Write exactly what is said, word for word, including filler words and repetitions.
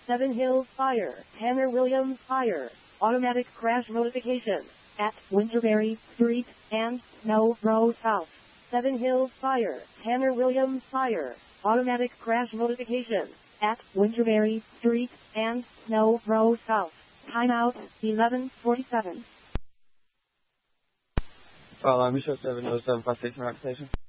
Seven Hills Fire, Tanner Williams Fire, automatic crash notification, at Winterberry Street and Snow Row South. Seven Hills Fire, Tanner Williams Fire, automatic crash notification, at Winterberry Street and Snow Row South. Timeout, eleven forty-seven. Fire alarm, you show seven oh seven five six, route station.